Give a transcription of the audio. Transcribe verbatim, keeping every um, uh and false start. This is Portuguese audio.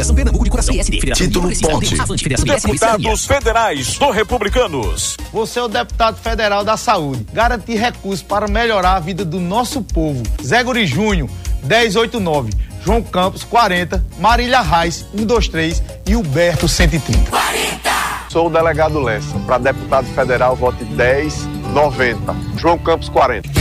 Federação Pernambuco de Coração. P S D, Federação Título Ponte. Deputados Federais do Republicanos. Você é o deputado federal da saúde. Garantir recursos para melhorar a vida do nosso povo. Zé Guri Júnior, dez oitenta e nove. João Campos, quarenta. Marília Reis, cento e vinte e três. E Huberto, cento e trinta. quarenta. Sou o delegado Lessa. Para deputado federal, vote dez noventa. João Campos, quarenta.